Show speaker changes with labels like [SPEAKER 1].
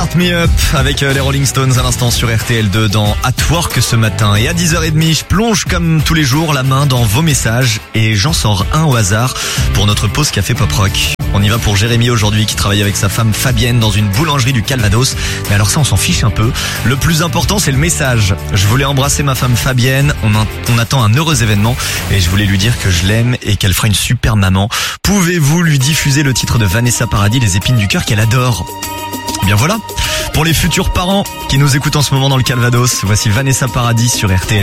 [SPEAKER 1] Start Me Up avec les Rolling Stones à l'instant sur RTL2 dans At Work ce matin. Et à 10h30, je plonge comme tous les jours la main dans vos messages et j'en sors un au hasard pour notre pause café pop rock. On y va pour Jérémy aujourd'hui qui travaille avec sa femme Fabienne dans une boulangerie du Calvados. Mais alors ça, on s'en fiche un peu. Le plus important, c'est le message. Je voulais embrasser ma femme Fabienne. On attend un heureux événement et je voulais lui dire que je l'aime et qu'elle fera une super maman. Pouvez-vous lui diffuser le titre de Vanessa Paradis, Les épines du cœur qu'elle adore? Bien voilà. Pour les futurs parents qui nous écoutent en ce moment dans le Calvados, voici Vanessa Paradis sur RTL.